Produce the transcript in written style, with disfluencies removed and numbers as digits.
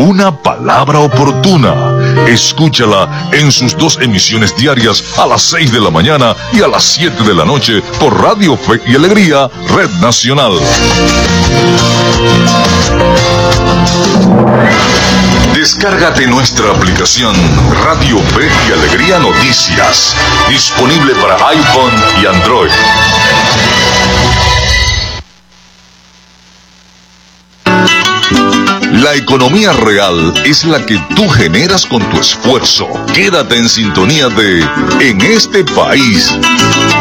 Una palabra oportuna. Escúchala en sus 2 emisiones diarias a las 6 de la mañana y a las 7 de la noche por Radio Fe y Alegría, Red Nacional. Descárgate nuestra aplicación Radio Fe y Alegría Noticias, disponible para iPhone y Android. La economía real es la que tú generas con tu esfuerzo. Quédate en sintonía de En este País.